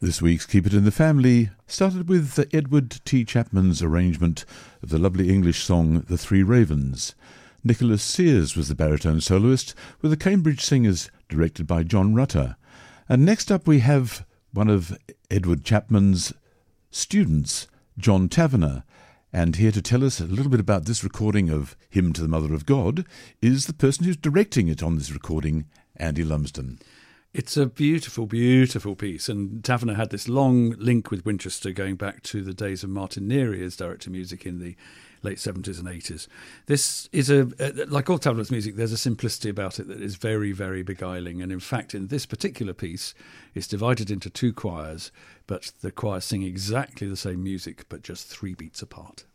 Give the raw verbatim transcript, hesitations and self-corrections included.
This week's Keep It in the Family started with Edward T. Chapman's arrangement of the lovely English song The Three Ravens. Nicholas Sears was the baritone soloist, with the Cambridge Singers directed by John Rutter. And next up we have one of Edward Chapman's students, John Taverner. And here to tell us a little bit about this recording of Hymn to the Mother of God is the person who's directing it on this recording, Andy Lumsden. It's a beautiful, beautiful piece, and Taverner had this long link with Winchester going back to the days of Martin Neary as director of music in the late seventies and eighties. This is a, like all Taverner's music, there's a simplicity about it that is very, very beguiling, and in fact in this particular piece it's divided into two choirs, but the choirs sing exactly the same music but just three beats apart.